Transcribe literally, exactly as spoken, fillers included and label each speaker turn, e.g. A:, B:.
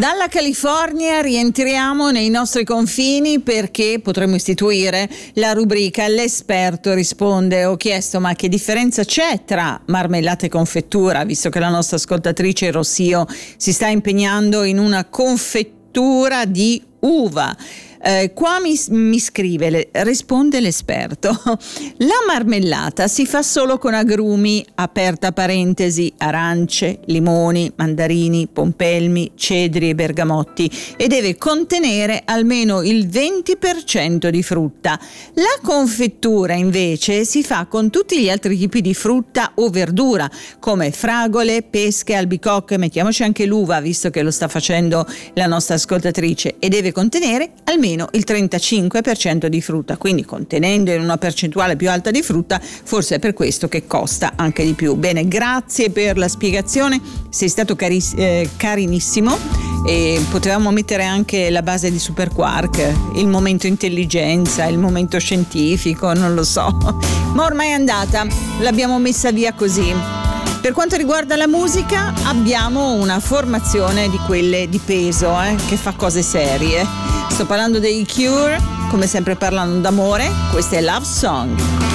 A: Dalla California rientriamo nei nostri confini perché potremmo istituire la rubrica L'esperto risponde. Ho chiesto ma che differenza c'è tra marmellata e confettura, visto che la nostra ascoltatrice Rossio si sta impegnando in una confettura di uva. Eh, qua mi, mi scrive, le, risponde l'esperto, la marmellata si fa solo con agrumi, aperta parentesi, arance, limoni, mandarini, pompelmi, cedri e bergamotti, e deve contenere almeno il venti per cento di frutta. La confettura invece si fa con tutti gli altri tipi di frutta o verdura, come fragole, pesche, albicocche, mettiamoci anche l'uva, visto che lo sta facendo la nostra ascoltatrice, e deve contenere almeno il trentacinque per cento di frutta, quindi contenendo in una percentuale più alta di frutta, forse è per questo che costa anche di più. Bene, grazie per la spiegazione, sei stato caris- eh, carinissimo, e potevamo mettere anche la base di Super Quark, il momento intelligenza, il momento scientifico, non lo so, ma ormai è andata, l'abbiamo messa via così. Per quanto riguarda la musica, abbiamo una formazione di quelle di peso, eh, che fa cose serie. Sto parlando dei Cure, come sempre parlando d'amore, questa è Love Song.